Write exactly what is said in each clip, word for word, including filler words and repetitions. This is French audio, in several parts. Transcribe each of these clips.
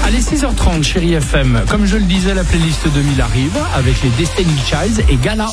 Allez, six heures trente, Chérie F M. Comme je le disais, la playlist deux mille arrive avec les Destiny Child et Gala.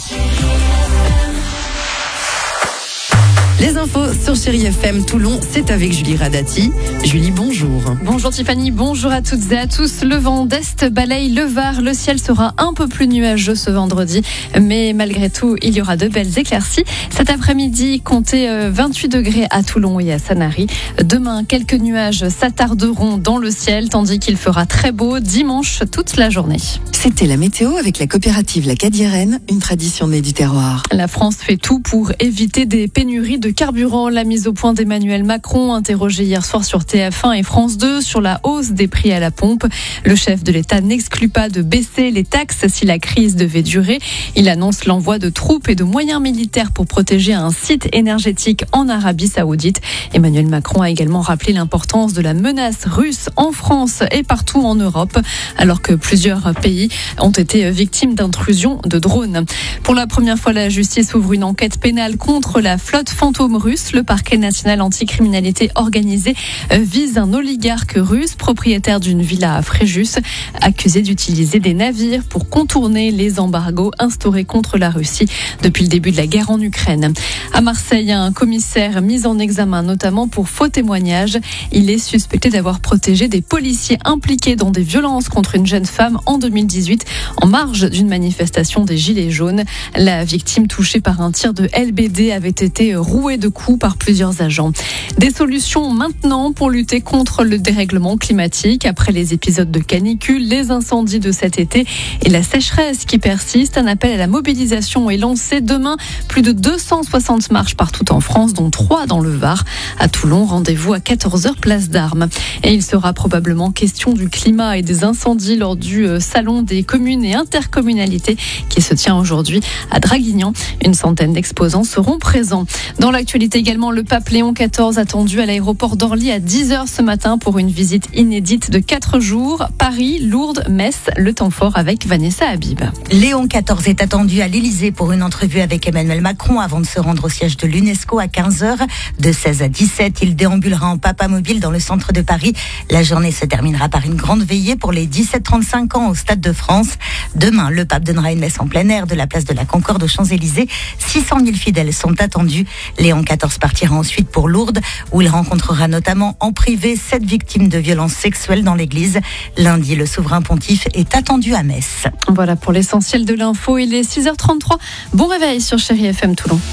Les infos sur Chérie F M Toulon, c'est avec Julie Radati. Julie, bonjour. Bonjour Tiffany, bonjour à toutes et à tous. Le vent d'Est balaye le Var. Le ciel sera un peu plus nuageux ce vendredi, mais malgré tout, il y aura de belles éclaircies. Cet après-midi, comptez vingt-huit degrés à Toulon et à Sanary. Demain, quelques nuages s'attarderont dans le ciel, tandis qu'il fera très beau dimanche toute la journée. C'était la météo avec la coopérative La Cadiérenne, une tradition née du terroir. La France fait tout pour éviter des pénuries de carburant. La mise au point d'Emmanuel Macron, interrogé hier soir sur T F un et France deux sur la hausse des prix à la pompe. Le chef de l'État n'exclut pas de baisser les taxes si la crise devait durer. Il annonce l'envoi de troupes et de moyens militaires pour protéger un site énergétique en Arabie Saoudite. Emmanuel Macron a également rappelé l'importance de la menace russe en France et partout en Europe, alors que plusieurs pays ont été victimes d'intrusions de drones. Pour la première fois, la justice ouvre une enquête pénale contre la flotte fantôme russe. Le parquet national anticriminalité organisée vise un oligarque russe, propriétaire d'une villa à Fréjus, accusé d'utiliser des navires pour contourner les embargos instaurés contre la Russie depuis le début de la guerre en Ukraine. À Marseille, un commissaire mis en examen notamment pour faux témoignages. Il est suspecté d'avoir protégé des policiers impliqués dans des violences contre une jeune femme en deux mille dix-huit en marge d'une manifestation des Gilets jaunes. La victime touchée par un tir de L B D avait été rouée de coups par plusieurs agents. Des solutions maintenant pour lutter contre le dérèglement climatique. Après les épisodes de canicule, les incendies de cet été et la sécheresse qui persiste, un appel à la mobilisation est lancé demain. Plus de deux cent soixante marches partout en France, dont trois dans le Var. À Toulon, rendez-vous à quatorze heures, place d'Armes. Et il sera probablement question du climat et des incendies lors du salon des communes et intercommunalités qui se tient aujourd'hui à Draguignan. Une centaine d'exposants seront présents. Dans l'actualité également, le pape Léon quatorze attendu à l'aéroport d'Orly à dix heures ce matin pour une visite inédite de quatre jours. Paris, Lourdes, Metz, le temps fort avec Vanessa Habib. Léon quatorze est attendu à l'Élysée pour une entrevue avec Emmanuel Macron avant de se rendre au siège de l'UNESCO à quinze heures. De seize à dix-sept, il déambulera en papamobile dans le centre de Paris. La journée se terminera par une grande veillée pour les dix-sept trente-cinq ans au Stade de France. Demain, le pape donnera une messe en plein air de la place de la Concorde aux Champs-Élysées. six cent mille fidèles sont attendus. Léon quatorze partira ensuite pour Lourdes, où il rencontrera notamment en privé sept victimes de violences sexuelles dans l'église. Lundi, le souverain pontife est attendu à Metz. Voilà pour l'essentiel de l'info. Il est six heures trente-trois. Bon réveil sur Chérie F M Toulon.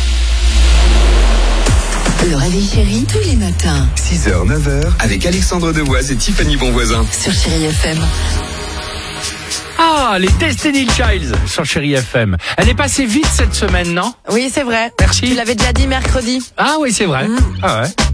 Le réveil chéri, tous les matins. six heures, neuf heures, avec Alexandre Devoise et Tiffany Bonvoisin. Sur Chérie F M. Ah, les Destiny Child sur Chérie F M. Elle est passée vite cette semaine, non? Oui, c'est vrai. Merci. Tu l'avais déjà dit mercredi. Ah oui, c'est vrai. Mmh. Ah ouais.